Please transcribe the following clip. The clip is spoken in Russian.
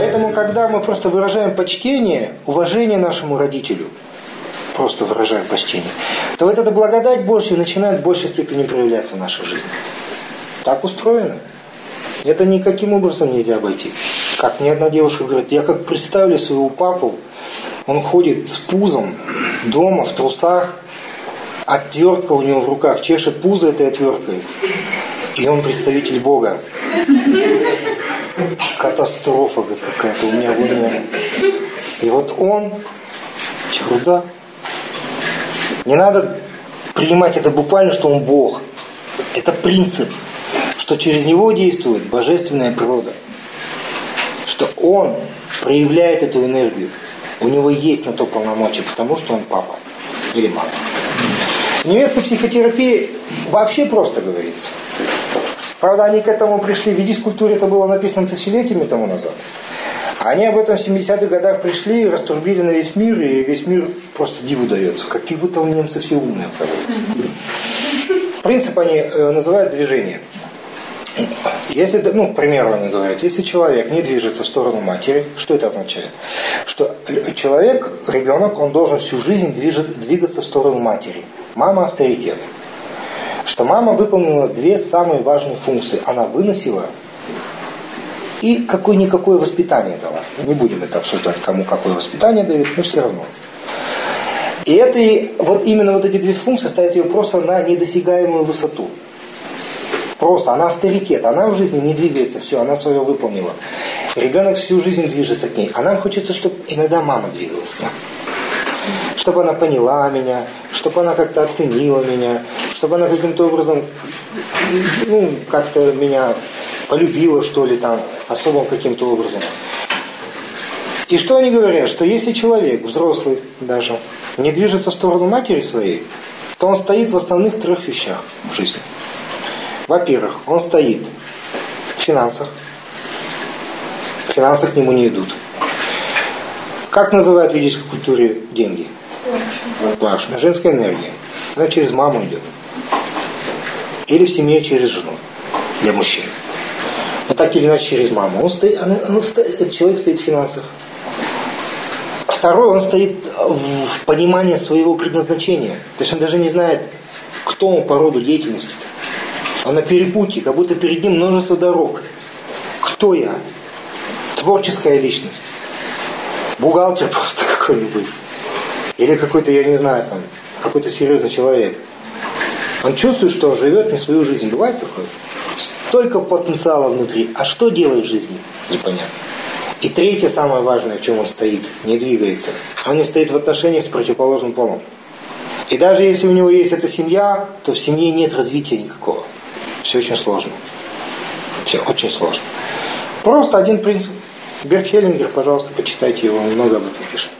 Поэтому, когда мы просто выражаем почтение, уважение нашему родителю, просто выражаем почтение, то вот эта благодать Божья начинает в большей степени проявляться в нашей жизни. Так устроено. Это никаким образом нельзя обойти. Как мне одна девушка говорит, я как представлю своего папу, он ходит с пузом дома в трусах, отвертка у него в руках, чешет пузо этой отверткой, и он представитель Бога. Катастрофа какая-то у меня в уме. И вот он, ерунда. Не надо принимать это буквально, что он Бог. Это принцип, что через него действует божественная природа. Что он проявляет эту энергию. У него есть на то полномочия, потому что он папа или мама. В немецкой психотерапии вообще просто говорится. Правда, они к этому пришли. В ведической это было написано тысячелетиями тому назад. Они об этом в 70-х годах пришли, раструбили на весь мир, и весь мир просто диву дается. Какие вы там немцы все умные, оказывается. Принцип они называют движение. Если, к примеру, они говорят, если человек не движется в сторону матери, что это означает? Что человек, ребенок, он должен всю жизнь двигаться в сторону матери. Мама – авторитет. Что мама выполнила две самые важные функции. Она выносила и какое-никакое воспитание дала. Не будем это обсуждать, кому какое воспитание дают, но все равно. И именно эти две функции ставят ее просто на недосягаемую высоту. Просто она авторитет, она в жизни не двигается, все, она свое выполнила. Ребенок всю жизнь движется к ней. А нам хочется, чтобы иногда мама двигалась к нам. Чтобы она поняла меня, чтобы она как-то оценила меня, чтобы она каким-то образом, как-то меня полюбила, что ли, там, особым каким-то образом. И что они говорят? Что если человек, взрослый даже, не движется в сторону матери своей, то он стоит в основных трех вещах в жизни. Во-первых, он стоит в финансах. Финансы к нему не идут. Как называют в ведической культуре деньги? Лакшми. Женская энергия. Она через маму идет. Или в семье через жену. Для мужчин. Но так или иначе через маму. Этот человек стоит в финансах. Второй, он стоит в понимании своего предназначения. То есть он даже не знает, кто он по роду деятельности-то. Он на перепутье, как будто перед ним множество дорог. Кто я? Творческая личность. Бухгалтер просто какой-нибудь. Или какой-то, я не знаю, там, какой-то серьезный человек. Он чувствует, что он живет не свою жизнь. Бывает такое? Столько потенциала внутри. А что делает в жизни? Непонятно. И третье, самое важное, в чем он стоит, не двигается. Он не стоит в отношениях с противоположным полом. И даже если у него есть эта семья, то в семье нет развития никакого. Все очень сложно. Все очень сложно. Просто один принцип. Берт Хеллингер, пожалуйста, почитайте его, он много об этом пишет.